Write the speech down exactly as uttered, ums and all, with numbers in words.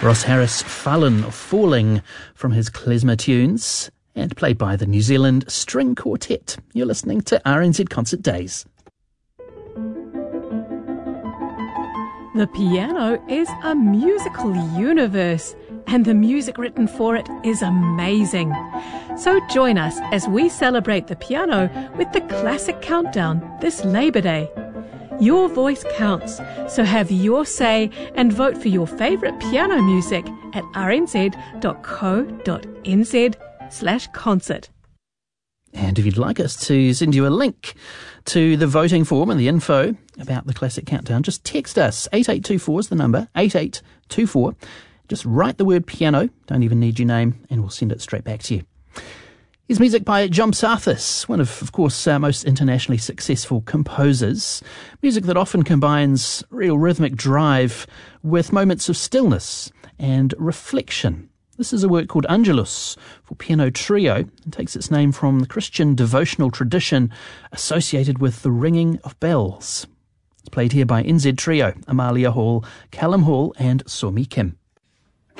Ross Harris, Fallen or Falling from his klezmer tunes, and played by the New Zealand String Quartet. You're listening to R N Z Concert Days. The piano is a musical universe, and the music written for it is amazing. So join us as we celebrate the piano with the Classic Countdown this Labour Day. Your voice counts, so have your say and vote for your favourite piano music at rnz.co.nz slash concert. And if you'd like us to send you a link to the voting form and the info about the Classic Countdown, just text us. eight eight two four is the number, eight eight two four. Just write the word piano, don't even need your name, and we'll send it straight back to you. Here's music by John Psathis, one of, of course, our most internationally successful composers. Music that often combines real rhythmic drive with moments of stillness and reflection. This is a work called Angelus for piano trio and takes its name from the Christian devotional tradition associated with the ringing of bells. It's played here by N Z Trio, Amalia Hall, Callum Hall and Somi Kim.